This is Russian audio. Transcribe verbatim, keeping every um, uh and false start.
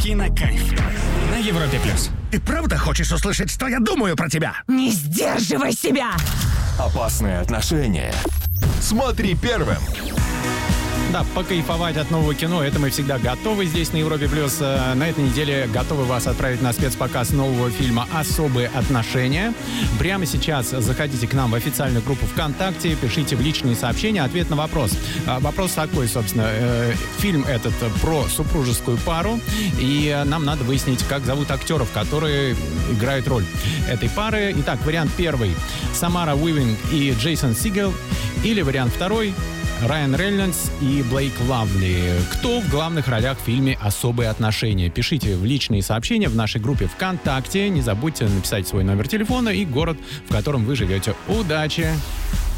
Кинокайф на Европе плюс. Ты правда хочешь услышать, что я думаю про тебя? Не сдерживай себя! Опасные отношения. Смотри первым. Да, покайфовать от нового кино, это мы всегда готовы здесь на Европе+. плюс. На этой неделе готовы вас отправить на спецпоказ нового фильма «Особые отношения». Прямо сейчас заходите к нам в официальную группу ВКонтакте, пишите в личные сообщения ответ на вопрос. Вопрос такой, собственно. Фильм этот про супружескую пару, и нам надо выяснить, как зовут актеров, которые играют роль этой пары. Итак, вариант первый — Самара Уивинг и Джейсон Сигел. Или вариант второй — Райан Рейнольдс и Блейк Лавли. Кто в главных ролях в фильме «Особые отношения»? Пишите в личные сообщения в нашей группе ВКонтакте. Не забудьте написать свой номер телефона и город, в котором вы живете. Удачи!